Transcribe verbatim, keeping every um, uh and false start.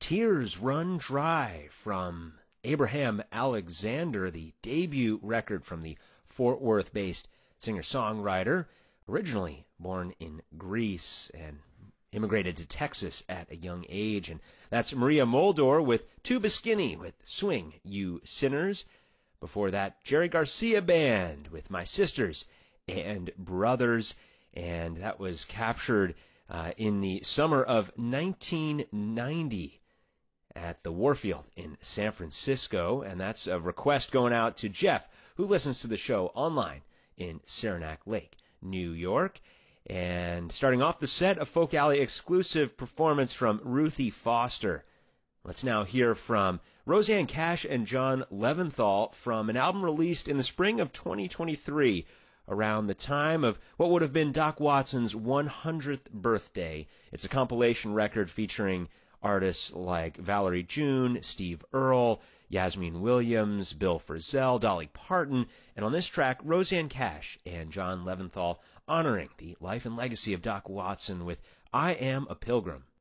Tears Run Dry from Abraham Alexander, the debut record from the Fort Worth-based singer-songwriter, originally born in Greece and immigrated to Texas at a young age. And that's Maria Muldaur with Tuba Skinny with Swing, You Sinners. Before that, Jerry Garcia Band with My Sisters and Brothers. And that was captured uh, in the summer of nineteen ninety at the Warfield in San Francisco. And that's a request going out to Jeff, who listens to the show online in Saranac Lake, New York. And starting off the set, a Folk Alley exclusive performance from Ruthie Foster. Let's now hear from Rosanne Cash and John Leventhal from an album released in the spring of twenty twenty-three, around the time of what would have been Doc Watson's one hundredth birthday. It's a compilation record featuring artists like Valerie June, Steve Earle, Yasmin Williams, Bill Frisell, Dolly Parton, and on this track, Rosanne Cash and John Leventhal honoring the life and legacy of Doc Watson with I Am a Pilgrim.